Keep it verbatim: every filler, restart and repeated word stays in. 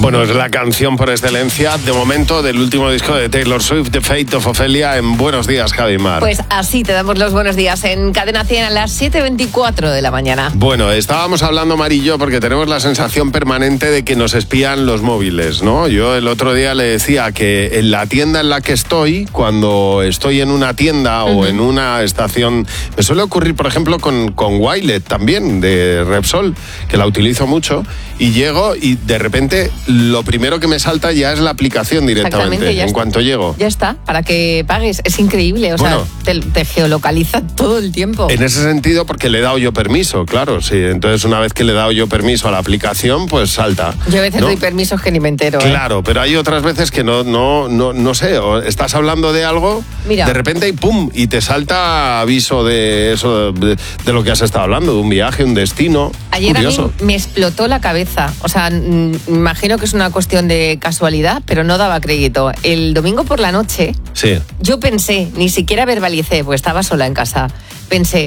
Bueno, es la canción por excelencia, de momento, del último disco de Taylor Swift, The Fate of Ophelia, en Buenos Días, Javi Mar. Pues así te damos los buenos días en Cadena cien a las siete veinticuatro de la mañana. Bueno, estábamos hablando, Mar y yo, porque tenemos la sensación permanente de que nos espían los móviles, ¿no? Yo el otro día le decía que en la tienda en la que estoy, cuando estoy en una tienda uh-huh. o en una estación, me suele ocurrir, por ejemplo, con, con Wilet también, de Repsol, que la utilizo mucho, y llego y de repente lo primero que me salta ya es la aplicación directamente, en está. cuanto llego. Ya está, para que pagues. Es increíble, o bueno, sea, te, te geolocaliza todo el tiempo. En ese sentido, porque le he dado yo permiso, claro, sí. Entonces, una vez que le he dado yo permiso a la aplicación, pues salta. Yo a veces ¿no? doy permisos que ni me entero. Claro, ¿eh? pero hay otras veces que no, no, no, no sé, o estás hablando de algo, Mira. de repente y pum, y te salta aviso de eso, de, de lo que has estado hablando, de un viaje, un destino. Ayer curioso. A mí me explotó la cabeza. O sea, me imagino que es una cuestión de casualidad, pero no daba crédito. El domingo por la noche, sí. yo pensé, ni siquiera verbalicé, porque estaba sola en casa, pensé,